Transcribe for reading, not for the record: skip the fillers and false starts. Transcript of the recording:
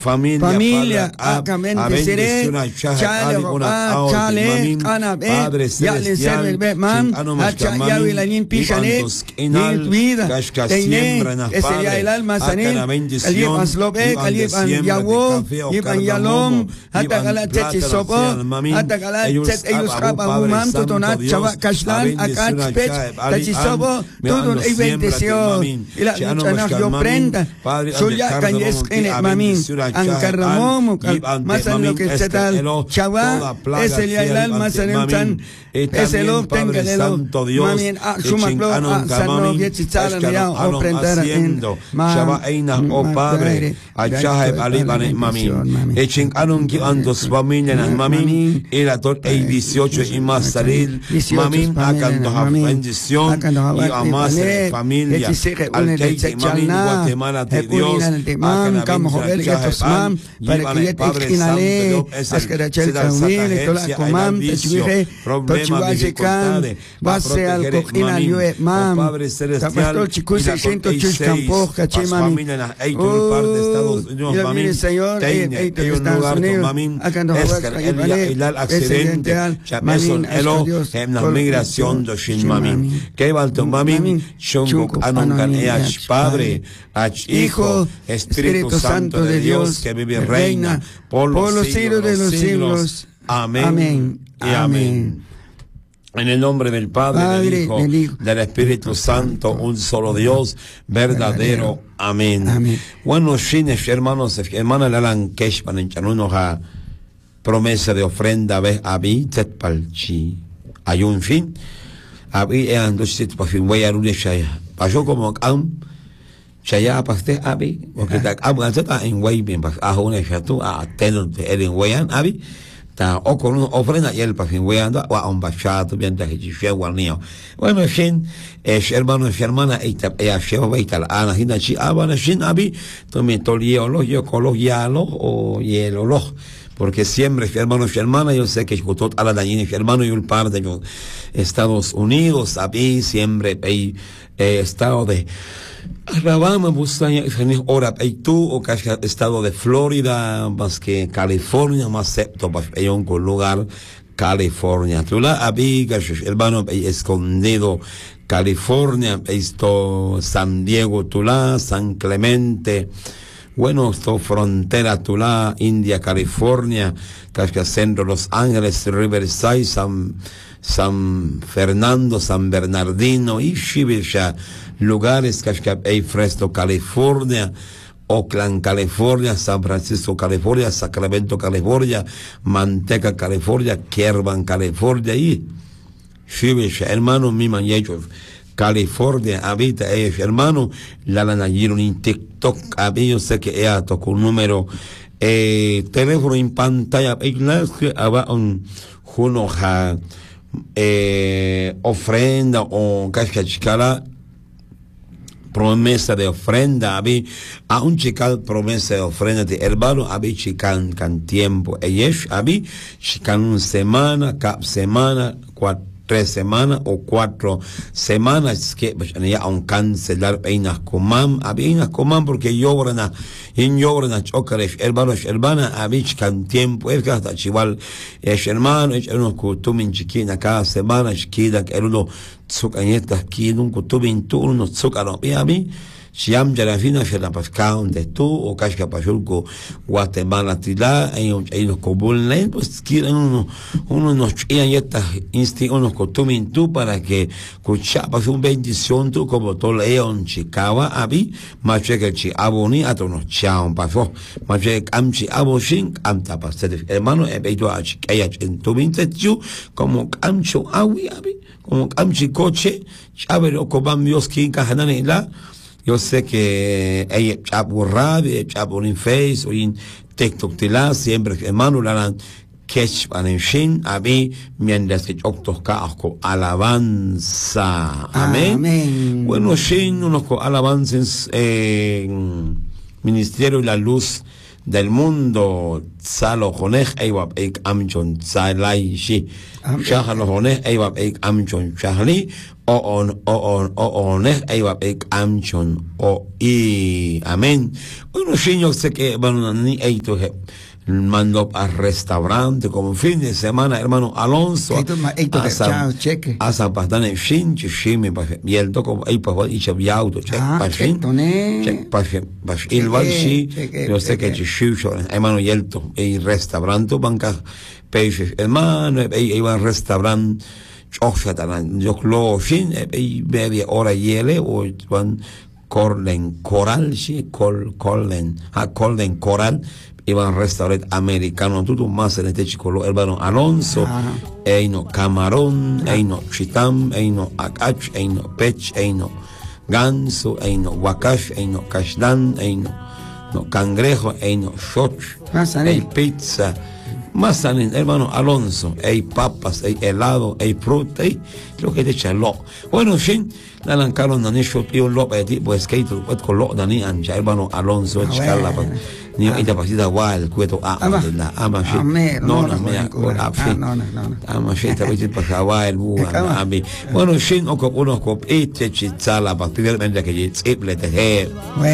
familia, acamente seré, chale, Padre celestial, Yavi la nin pichane, nin vida, teine, ese ya el alma sanel, Aliban slobe, Aliban yawo, Iban yalom, Atagala techi sopo, Atagala tet elus kapa humam, Tutonat chava kashlan, akach pech, techi sopo, Tudun y bendición, y la lucha yo prenda, suya kanyes kene mamin, Ankaramo, más en lo que se tal, Chava, es el Yailal, más en el Tan, es el Octen, que el Mamin, Sumaclo, Sano, Yetzal, o prender en Chava Eina, oh Padre, Achaheb Alibane, Mamin, Echen Anunki Andos, Mamin, Mamin, era tot 18 y más salir, Mamin, Akandoha, bendición, y amas familia, al que Mamin, Guatemala, de Dios, Mam, para que ya te inale, es que la chelcha humilde, toda la comam, te chuje, tochivaje can, base al coquina yue, mam, tapastol chicus 600 campos, caché mami, y mire señor, te Estados Unidos, acá no va el accidente, Mamin, Dios, en la migración de Shin Mamin, que valto Mamin, Shunguk Anunkan Each Padre, Ach Hijo, Espíritu Santo de Dios, que vive y reina por los siglos de los siglos. Amén. Amén. Y amén. En el nombre del Padre, del Hijo, del Espíritu Santo, un solo Dios, verdadero. Amén. Amén. Bueno, shines, hermanos, hermanas, la lankesh, panenchanunja, promesa de ofrenda, ves, abi, tetpalchi. Hay un fin. Abi, andusit, pa fin, voy a runesha, pasó como Chaya paste abi, porque tak abgan ta en way bien pas ahone chatu a tenor de en wayan abi ta o con ofrenda y el pa fin wayando wa un bachato bien ta que fue guarnio. Bueno, shin hermano y hermana ita ya sheva baita ana hina chi abana shin abi to me toliolo yo cologialo o hielo porque siempre hermanos y hermanas yo sé que jutot a la dañina hermano y un par de Estados Unidos abi siempre estado de Alabama, Bustaña, ahora tú o que estado de Florida, más que California, más septo, hay un lugar, California. Tú la abigas, hermano, escondido, California, esto, San Diego, tú la, San Clemente, bueno, esto, frontera, tú la, India, California, que centro, Los Ángeles, Riverside, San Fernando, San Bernardino, y Shivisha, lugares que hay Fresno, California, Oakland, California, San Francisco, California, Sacramento, California, Manteca, California, Kerban, California, y Shivisha, hermano, mi manchos, California, habita ellos, hermano, la nayieron en TikTok, yo sé que ella tocó un número, teléfono en pantalla, ofrenda o cascachicala promesa de ofrenda a un chical promesa de ofrenda de hermano chican can tiempo ellos chican semana cap semana 3 semanas o 4 semanas que ya un cancelar einas comam porque lloran chocares hermana chican tiempo es que hasta chival hermano uno cutumin chiquina cada semana chiquita que uno tsukañetas que un cutumin turno tsukano Siam Jarafina se la pascaron de tú o casca pachulco Guatemala tila en los comunes pues quieren uno nos chian y estas unos costumes tú para que escuchapas un bendición tú como todo león chicaba abi más que chi aboni a todos chaon pasó más que amchi aboshin amta pastel hermano beito a chiquaya en tu vintechu como amcho awi abi como amchi coche chabero cobam Dios que cajananela. Yo sé que hay chapo radio, chapo en Face o en TikTok tila siempre hermano la catch en shin abi mientras que octos caos alabanza. Amén. Bueno, shin unos alabanzas ministerio de la luz del mundo. Tzalo Jonech Eibab Eik Amchon Tzalai Shi. Shahalo Jonech Eibab Eik Amchon Shahli. Onech Eibab Eik Amchon O I. Amén. Bueno, señor, sé que bueno, ni eito mando a restaurante como fin de semana, hermano Alonso. Asa bastante fin, chishimi, y el toco ahí pues y chaviauto, check pashin, check pashin, il valsi, yo sé que chishucho, hermano y el to, y restaurante banca peixes, hermano, iba al restaurante. Yo lo fin, y media hora yele o van Corlen Coral, sí, Corlen Coral. Iban al restaurante americano, todo más en este chico, hermano Alonso, eino camarón, eino chitam, eino acach, eino pech, eino ganso, eino wakash, eino kashdan, eino cangrejo, eino shoch, hay pizza, más hermano Alonso, hay papas, hay helado, hay fruta, hay lo que te echa lo. Bueno, fin, la lancaron nani shot y un lo para ti, pues que tú puedes con lo nani ancha, hermano Alonso, chicarla. Ni ita pasita gual cueto ama no ama shita pasita pasawa el bua ami bueno shin o uno cop ite chitsala particularmente que it's ible te